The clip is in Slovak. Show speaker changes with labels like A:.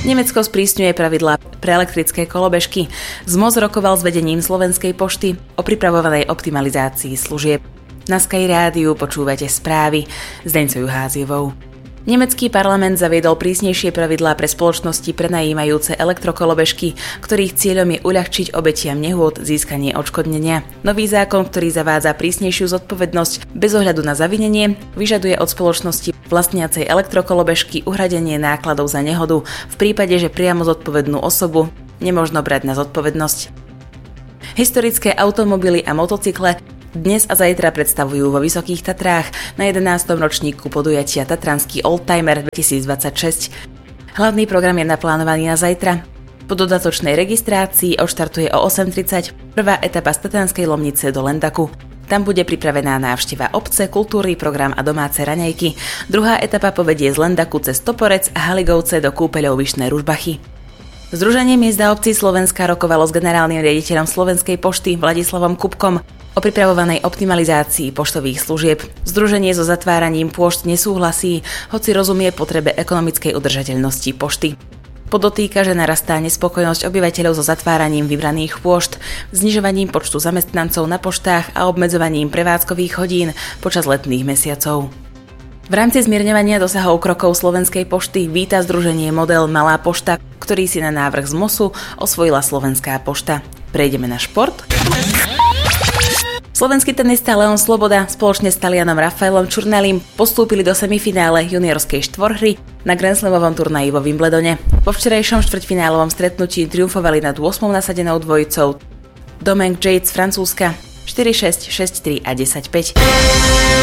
A: Nemecko sprísňuje pravidlá pre elektrické kolobežky. ZMOS rokoval s vedením Slovenskej pošty o pripravovanej optimalizácii služieb. Na Sky Rádiu počúvate správy s Deňcou Juházievou. Nemecký parlament zaviedol prísnejšie pravidlá pre spoločnosti prenajímajúce elektrokolobežky, ktorých cieľom je uľahčiť obetiam nehôd získanie odškodnenia. Nový zákon, ktorý zavádza prísnejšiu zodpovednosť bez ohľadu na zavinenie, vyžaduje od spoločnosti vlastniacej elektrokolobežky uhradenie nákladov za nehodu v prípade, že priamo zodpovednú osobu nemožno brať na zodpovednosť. Historické automobily a motocykle dnes a zajtra predstavujú vo Vysokých Tatrách na 11. ročníku podujatia Tatranský Oldtimer 2026. Hlavný program je naplánovaný na zajtra. Po dodatočnej registrácii odštartuje o 8:30 prvá etapa z Tatranskej Lomnice do Lendaku. Tam bude pripravená návšteva obce, kultúrny program a domáce raňajky. Druhá etapa povedie z Lendaku cez Toporec a Haligovce do kúpeľov Vyšné Ružbachy. Združenie miest a obcí Slovenska rokovalo s generálnym riaditeľom Slovenskej pošty Vladislavom Kupkom o pripravovanej optimalizácii poštových služieb. Združenie so zatváraním pôšt nesúhlasí, hoci rozumie potrebe ekonomickej udržateľnosti pošty. Podotýka, že narastá nespokojnosť obyvateľov so zatváraním vybraných pôšt, znižovaním počtu zamestnancov na poštách a obmedzovaním prevádzkových hodín počas letných mesiacov. V rámci zmierňovania dosahov krokov Slovenskej pošty víta združenie model Malá pošta, ktorý si na návrh z MOSu osvojila Slovenská pošta. Prejdeme na šport. Slovenský tenista Leon Sloboda spoločne s Talianom Rafaelom Čurnalim postúpili do semifinále juniorskej štvorhry na Grand Slamovom turnaji vo Wimbledone. Po včerajšom štvrťfinálovom stretnutí triumfovali nad 8. nasadenou dvojicou Domenech Jade z Francúzska 4-6, 6-3 a 10-5.